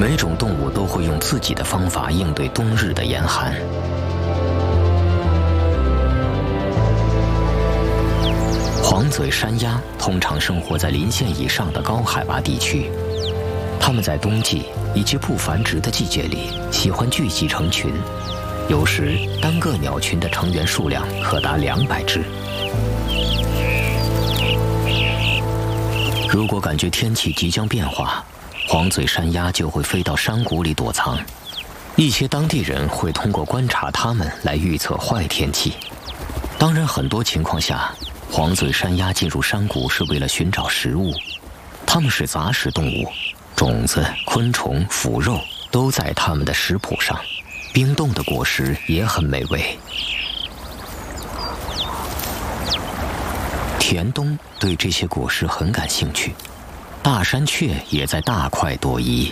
每种动物都会用自己的方法应对冬日的严寒。黄嘴山鸭通常生活在临县以上的高海拔地区，它们在冬季以及不繁殖的季节里喜欢聚集成群，有时单个鸟群的成员数量可达200只。如果感觉天气即将变化，黄嘴山鸭就会飞到山谷里躲藏。一些当地人会通过观察它们来预测坏天气。当然，很多情况下，黄嘴山鸭进入山谷是为了寻找食物。它们是杂食动物，种子、昆虫、腐肉都在它们的食谱上，冰冻的果实也很美味。田东对这些果实很感兴趣，大山雀也在大快朵颐。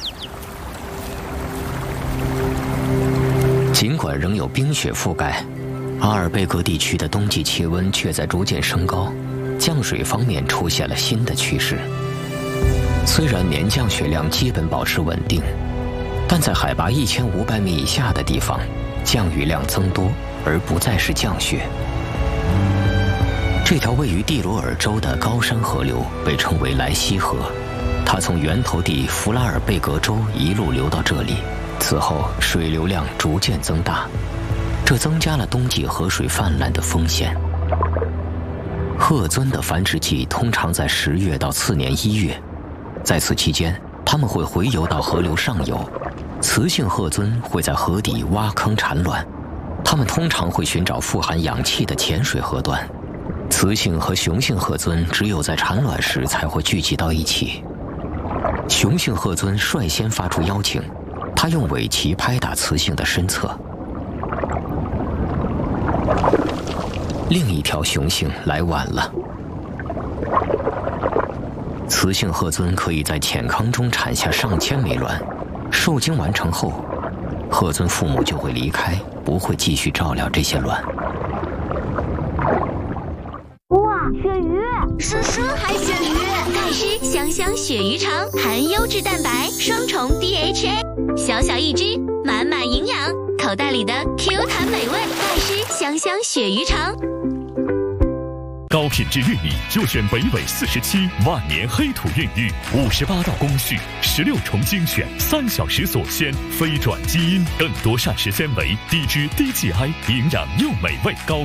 尽管仍有冰雪覆盖，阿尔卑格地区的冬季气温却在逐渐升高，降水方面出现了新的趋势。虽然年降雪量基本保持稳定，但在海拔1500米以下的地方，降雨量增多，而不再是降雪。这条位于蒂罗尔州的高山河流被称为莱西河，它从源头地弗拉尔贝格州一路流到这里，此后水流量逐渐增大，这增加了冬季河水泛滥的风险。鹤鳟的繁殖季通常在10月到次年1月，在此期间，它们会回游到河流上游。雌性鹤鳟会在河底挖坑产卵，它们通常会寻找富含氧气的浅水河段。雌性和雄性鹤鳟只有在产卵时才会聚集到一起。雄性鹤鳟率先发出邀请，它用尾鳍拍打雌性的身侧。另一条雄性来晚了。雌性鹤鳟可以在浅坑中产下上千枚卵，受精完成后，鹤鳟父母就会离开，不会继续照料这些卵。 鳕鱼， 深海鳕鱼，盖施香香鳕鱼肠，含优质蛋白，双重 DHA， 小小一只，满满营养，口袋里的 Q 弹美味，盖施香香鳕鱼肠。 高品质玉米就选北纬47万年黑土孕育，58道工序，16重精选，3小时锁鲜，非转基因，更多膳食纤维，低脂低 GI， 营养又美味，高